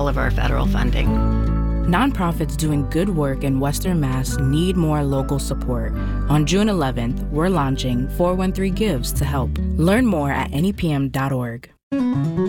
all of our federal funding. Nonprofits doing good work in Western Mass need more local support. On June 11th, we're launching 413 Gives to help. Learn more at nepm.org.